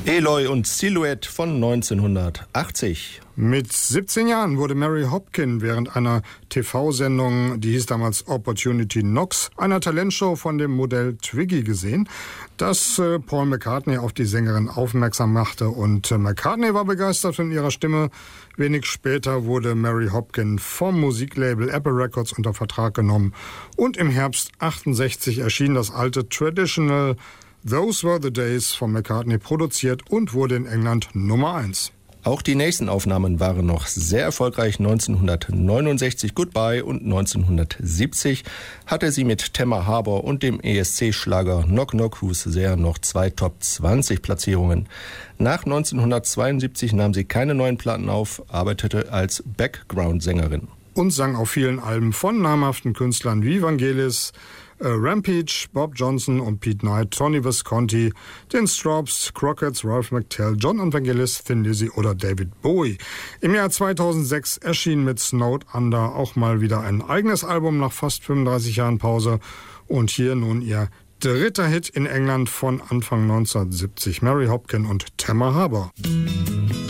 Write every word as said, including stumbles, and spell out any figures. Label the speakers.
Speaker 1: Eloy und Silhouette von neunzehnhundertachtzig.
Speaker 2: Mit siebzehn Jahren wurde Mary Hopkin während einer T V-Sendung, die hieß damals Opportunity Knocks, einer Talentshow von dem Modell Twiggy gesehen, das äh, Paul McCartney auf die Sängerin aufmerksam machte. Und äh, McCartney war begeistert von ihrer Stimme. Wenig später wurde Mary Hopkin vom Musiklabel Apple Records unter Vertrag genommen. Und im Herbst achtundsechzig erschien das alte Traditional Those Were the Days von McCartney produziert und wurde in England Nummer eins.
Speaker 1: Auch die nächsten Aufnahmen waren noch sehr erfolgreich. neunzehnhundertneunundsechzig Goodbye und neunzehnhundertsiebzig hatte sie mit Temma Harbor und dem E S C-Schlager Knock Knock Who's There noch zwei Top zwanzig Platzierungen. Nach neunzehnhundertzweiundsiebzig nahm sie keine neuen Platten auf, arbeitete als Background-Sängerin.
Speaker 2: Und sang auf vielen Alben von namhaften Künstlern wie Vangelis, äh, Rampage, Bob Johnson und Pete Knight, Tony Visconti, den Strawbs, Crockett's, Ralph McTell, John Evangelis, Thin Lizzy oder David Bowie. Im Jahr zweitausendsechs erschien mit Snowed Under auch mal wieder ein eigenes Album nach fast fünfunddreißig Jahren Pause. Und hier nun ihr dritter Hit in England von Anfang neunzehnhundertsiebzig, Mary Hopkin und Temma Harbor.